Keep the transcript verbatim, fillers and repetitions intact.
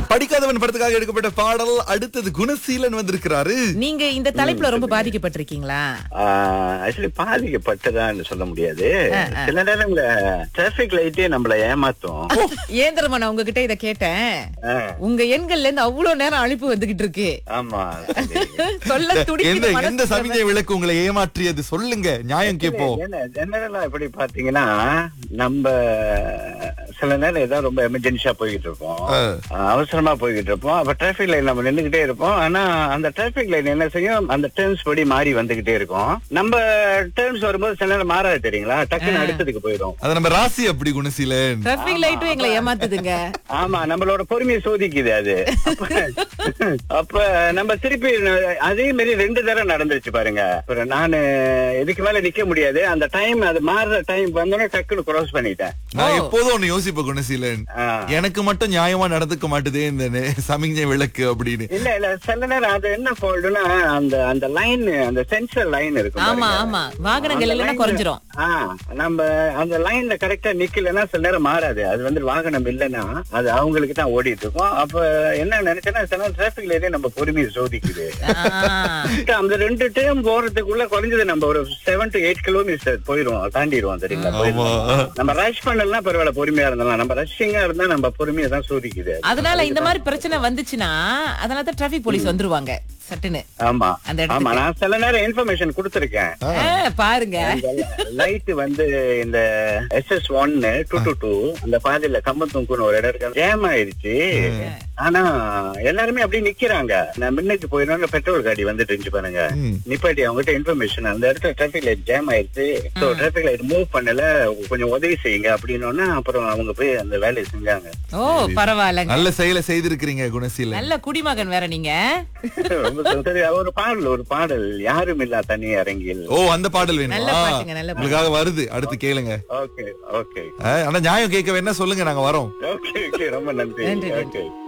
படிக்காதவன் படத்துக்காக எடுக்கப்பட்ட பாடல். அடுத்தது குணசீலன் வந்திருக்கிறாரு. நீங்க இந்த தலைப்புல ரொம்ப பாதிக்கப்பட்டிருக்கீங்களா? ஆக்சுவலி பாதிக்கப்பட்டதான்னு சொல்ல முடியாது. சில நேரங்கள டிராபிக் லைட்டே நம்மள ஏமாத்தும். ஏந்திரமா நான் உங்ககிட்ட இத கேட்டேன். உங்க எண்கள்ல இருந்து அவ்வளவு நேரம் அழைப்பு வந்துகிட்டு இருக்கு. ஆமா. சொல்ல துடிக்குது மனசு. எந்த சமிஞ்சை விளக்கு உங்களை ஏமாற்றியது சொல்லுங்க, நியாயம் கேட்போம். என்னெல்லாம் எப்படி பாத்தீங்கன்னா, நம்ம சில நேரம் ஏதாவது ரொம்ப எமர்ஜென்சியா போய்கிட்டு இருப்போம், அவசரமா போய்கிட்டு இருப்போம். அப்ப டிராபிக் லைன் நம்ம நின்றுகிட்டே இருப்போம். ஆனா அந்த டிராபிக் லைன் என்ன செய்யும், அந்த டேர்ம்ஸ் படி மாறி வந்துகிட்டே இருக்கும். நம்ம டேர்ம்ஸ் வரும்போது சில நேரம் மாறாது தெரியுங்களா, டக்குன்னு அடுத்ததுக்கு போயிடும். அது நம்ம ராசி அப்படி குணசீலன். டிராபிக் லைட்டும் எங்களை ஏமாத்துதுங்க. ஆமா, நம்மளோட பொறுமையை சோதிக்குது அது. அப்ப நம்ம திருப்பி அதே மாதிரி ரெண்டு தடவை நடந்துருச்சு பாருங்க. நானு இதுக்கு மேல நிக்க முடியாது, அந்த டைம் அது மாறுற டைம் வந்தோடனே டக்குன்னு கிராஸ் பண்ணிட்டேன். நான் எப்போதும் ஒண்ணு யோசிப்பேன் குணசீலன், எனக்கு மட்டும் நியாயமா நடந்துக்க மாட்டுதே இந்த சமிஞ்சை விளக்கு அப்படின்னு. இல்ல இல்ல சில நேரம் அது என்ன ஃபால்ட்னா, அந்த அந்த லைன், அந்த சென்சர் லைன் இருக்கு. ஆமா ஆமா, வாகனங்கள் எல்லாம் குறைஞ்சிரும். நம்ம அந்த லைன்ல கரெக்டா நிக்கலன்னா சில நேரம் மாறாது. அது வந்து வாகனம் இல்லைன்னா அது அவங்களுக்கு தான் ஓடிட்டு இருக்கும். அப்ப என்ன நினைச்சேன்னா, சில டிராபிக் லைனே நம்ம பொறுமையை சோதிக்குது. அந்த ரெண்டு டைம் போறதுக்குள்ள குறைஞ்சது நம்ம ஒரு செவன் டு எயிட் கிலோமீட்டர் போயிடுவோம், தாண்டிடுவோம் தெரியுங்களா. நம்ம ரஷ் பண்ணலாம் பரவாயில்ல, பொறுமையா இருந்தாலும். நம்ம ரஷ்ஷிங்கா இருந்தா நம்ம பொறுமையை தான் சோதிக்குது. அதனால இந்த மாதிரி பிரச்சனை வந்துச்சுன்னா அதனால தான் டிராபிக் போலீஸ் வந்துருவாங்க சட்டுன்னு. ஆமா ஆமா, நான் சில நேரம் இன்ஃபர்மேஷன் கொடுத்திருக்கேன் பாருங்க. லைட் வந்து இந்த S S one two two two அந்த பாதையில கம்பத்தூங்குன்னு ஒரு இடம் இருக்கு, ஜேம் ஆயிடுச்சு. ஆனா எல்லாருமே அப்படியே நிக்கிறாங்க. நான் முன்னுக்கு போயிடுவாங்க, பெட்ரோல் காடி வந்துட்டு இருந்துச்சு பாருங்க, நிப்பாட்டி அவங்ககிட்ட இன்ஃபர்மேஷன், அந்த இடத்துல டிராபிக் லைட் ஜேம் ஆயிடுச்சு, சோ டிராபிக் லைட் மூவ் பண்ணல, கொஞ்சம் உதவி செய்யுங்க அப்படின்னு. அப்புறம் அவங்க போய் அந்த வேலையை செஞ்சாங்க. ஓ பரவாயில்ல, நல்ல செயலை செய்திருக்கிறீங்க குணசீலன். நல்ல குடிமகன் வேற நீங்க. ஒரு பாடல் ஒரு பாடல் யாரும் இல்லா தனி அரங்கில். ஓ அந்த பாடல் வேணுமா? உங்களுக்காக வருது, அடுத்து கேளுங்க. Okay okay. ஆனா நியாயம் கேட்க வேணா சொல்லுங்க, நாங்க வரோம். ஓகே ஓகே, ரொம்ப நன்றி. நன்றி.